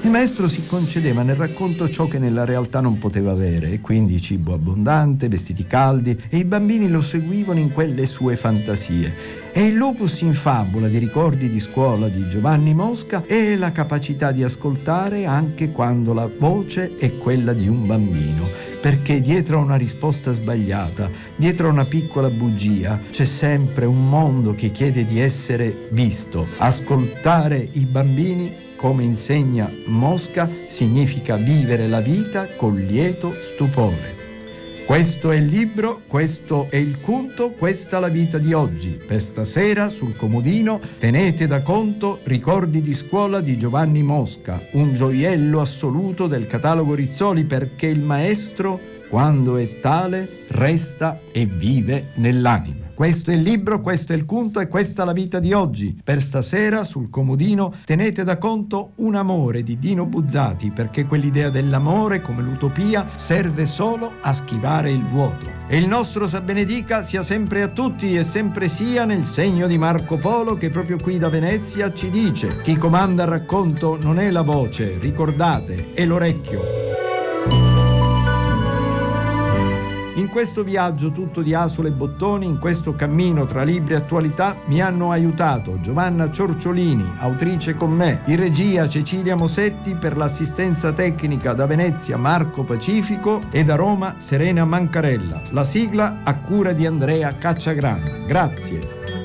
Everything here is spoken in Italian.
Il maestro si concedeva nel racconto ciò che nella realtà non poteva avere, e quindi cibo abbondante, vestiti caldi, e i bambini lo seguivano in quelle sue fantasie. E il locus in fabula di ricordi di scuola di Giovanni Mosca è la capacità di ascoltare anche quando la voce è quella di un bambino, perché dietro a una risposta sbagliata, dietro a una piccola bugia, c'è sempre un mondo che chiede di essere visto. Ascoltare i bambini, come insegna Mosca, significa vivere la vita con lieto stupore. Questo è il libro, questo è il conto, questa la vita di oggi. Per stasera sul comodino tenete da conto Ricordi di scuola di Giovanni Mosca, un gioiello assoluto del catalogo Rizzoli, perché il maestro, quando è tale, resta e vive nell'anima. Questo è il libro, questo è il conto e questa la vita di oggi. Per stasera sul comodino tenete da conto Un amore di Dino Buzzati, perché quell'idea dell'amore come l'utopia serve solo a schivare il vuoto. E il nostro sa benedica sia sempre a tutti e sempre sia nel segno di Marco Polo, che proprio qui da Venezia ci dice: chi comanda il racconto non è la voce, ricordate, è l'orecchio. In questo viaggio tutto di asole e bottoni, in questo cammino tra libri e attualità, mi hanno aiutato Giovanna Ciorciolini, autrice con me, in regia Cecilia Mosetti, per l'assistenza tecnica da Venezia Marco Pacifico e da Roma Serena Mancarella. La sigla a cura di Andrea Cacciagrana. Grazie.